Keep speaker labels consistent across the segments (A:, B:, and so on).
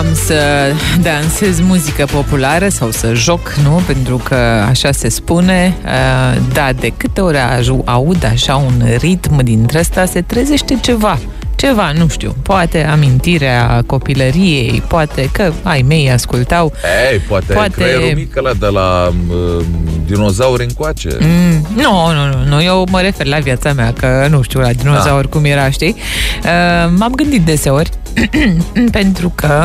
A: am să dansez muzică populară sau să joc, nu? Pentru că așa se spune. Da, de câte ori aud așa un ritm dintre ăsta, se trezește ceva, nu știu, poate amintirea copilăriei, poate că ai mei ascultau.
B: Poate creierul mic ăla de la dinozauri încoace.
A: Nu, eu mă refer la viața mea, că nu știu la dinozauri cum era, știi? M-am gândit deseori pentru că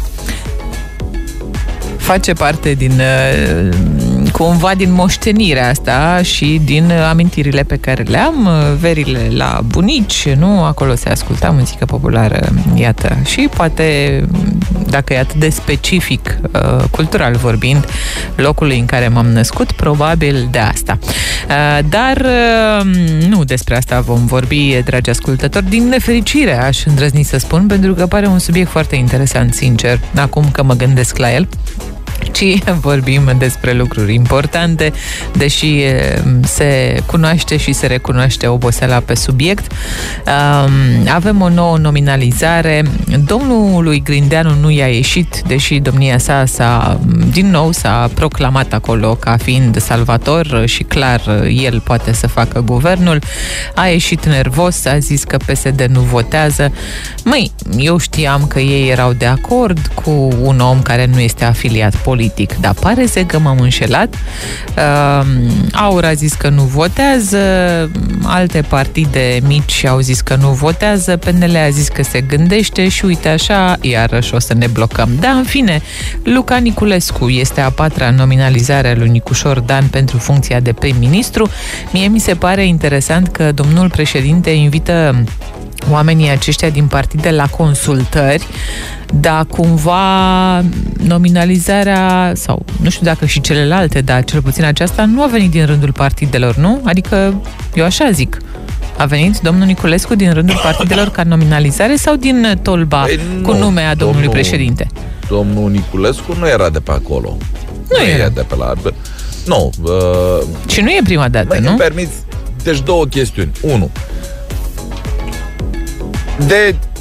A: face parte din cumva din moștenirea asta și din amintirile pe care le am, verile la bunici, nu? Acolo se asculta muzică populară, iată. Și poate, dacă e atât de specific, cultural vorbind, locului în care m-am născut, probabil de asta. Dar nu despre asta vom vorbi, dragi ascultători. Din nefericire, aș îndrăzni să spun, pentru că pare un subiect foarte interesant, sincer, acum că mă gândesc la el. Ci vorbim despre lucruri importante, deși se cunoaște și se recunoaște oboseala pe subiect. Avem o nouă nominalizare. Domnului Grindeanu nu i-a ieșit, deși domnia sa din nou s-a proclamat acolo ca fiind salvator și clar el poate să facă guvernul. A ieșit nervos, a zis că PSD nu votează. Măi, eu știam că ei erau de acord cu un om care nu este afiliat politic, dar pare să că m-am înșelat. Aur a zis că nu votează, alte partide mici au zis că nu votează, PNL a zis că se gândește și uite așa, iarăși o să ne blocăm. Da, în fine, Luca Niculescu este a patra nominalizare a lui Nicușor Dan pentru funcția de prim-ministru. Mie mi se pare interesant că domnul președinte invită oamenii aceștia din partide la consultări, dar cumva nominalizarea, sau nu știu dacă și celelalte, dar cel puțin aceasta nu a venit din rândul partidelor, nu? Adică, eu așa zic. A venit domnul Niculescu din rândul partidelor ca nominalizare sau din tolba cu numele domnului președinte?
B: Domnul Niculescu nu era de pe acolo. Nu era de pe la... Nu.
A: Și nu e prima dată, nu?
B: Îmi permiți, deci două chestiuni. Unu, de